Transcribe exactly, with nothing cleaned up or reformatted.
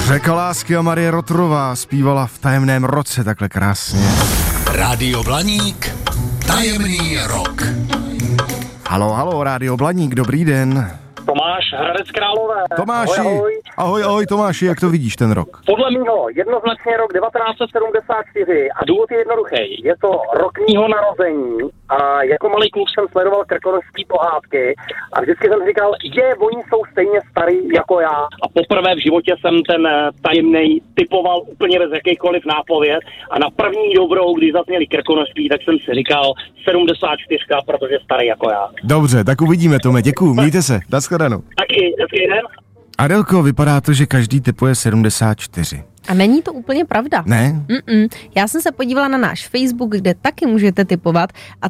Řeka lásky a Marie Rotrová zpívala v Tajemném roce takhle krásně. Rádio Blaník, Tajemný rok. Halo, halo, Rádio Blaník, dobrý den. Tomáš, Hradec Králové. Tomáši, Ahoj, ahoj. ahoj, ahoj Tomáši, jak to vidíš ten rok? Podle mýho jednoznačně rok devatenáct set sedmdesát čtyři a důvod je jednoduchý. Je to rok mýho narození a jako malý kluk jsem sledoval krkonošský pohádky a vždycky jsem říkal, že oni jsou stejně starý jako já. A poprvé v životě jsem ten tajemnej typoval úplně bez jakýchkoliv nápověd a na první dobrou, když zazněli krkonošství, tak jsem si říkal sedmdesát čtyři, protože je starý jako já. Dobře, tak uvidíme, Tome, děkuju, mějte se, nashledanou. Taky, taky den. Adelko, vypadá to, že každý typuje sedmdesát čtyři. A není to úplně pravda. Ne? Mm-mm. Já jsem se podívala na náš Facebook, kde taky můžete tipovat a